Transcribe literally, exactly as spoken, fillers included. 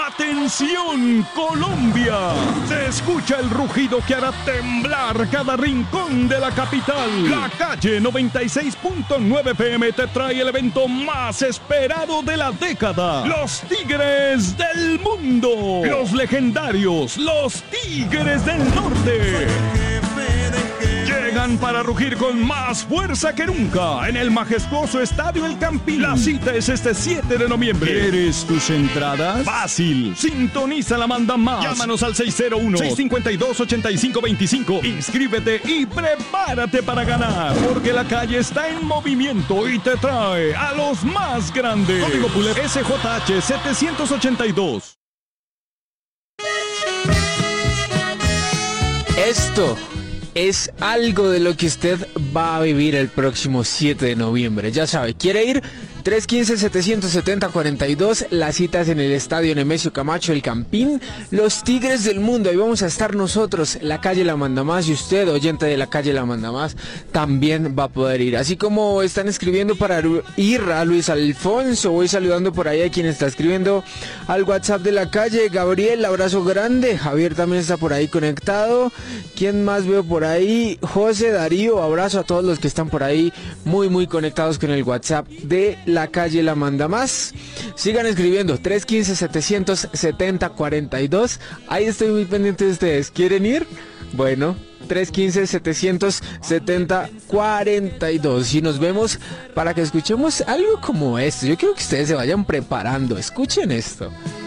¡Atención, Colombia! Se escucha el rugido que hará temblar cada rincón de la capital. La Calle noventa y seis punto nueve F M te trae el evento más esperado de la década. Los Tigres del Mundo. Los legendarios, los Tigres del Norte. Llegan para rugir con más fuerza que nunca en el majestuoso Estadio El Campín. La cita es este siete de noviembre. ¿Quieres tus entradas? Fácil. Sintoniza la Manda Más. Llámanos al seis cero uno, seis cinco dos, ocho cinco dos cinco. Inscríbete y prepárate para ganar. Porque la calle está en movimiento y te trae a los más grandes. Código Pulet S J H setecientos ochenta y dos. Esto es algo de lo que usted va a vivir el próximo siete de noviembre. Ya sabe, ¿quiere ir? tres uno cinco, siete siete cero, cuatro dos. Las citas en el Estadio Nemesio Camacho, El Campín. Los Tigres del Mundo. Ahí vamos a estar nosotros. La Calle La Manda Más. Y usted, oyente de La Calle La Manda Más, también va a poder ir. Así como están escribiendo para ir a Luis Alfonso. Voy saludando por ahí a quien está escribiendo al WhatsApp de La Calle. Gabriel, abrazo grande. Javier también está por ahí conectado. ¿Quién más veo por ahí? José, Darío, abrazo a todos los que están por ahí muy muy conectados con el WhatsApp de La Calle La Manda Más. Sigan escribiendo tres uno cinco, siete siete cero, cuatro dos. Ahí estoy muy pendiente de ustedes. ¿Quieren ir? Bueno, tres uno cinco, siete siete cero, cuatro dos. Y nos vemos para que escuchemos algo como esto. Yo quiero que ustedes se vayan preparando. Escuchen esto.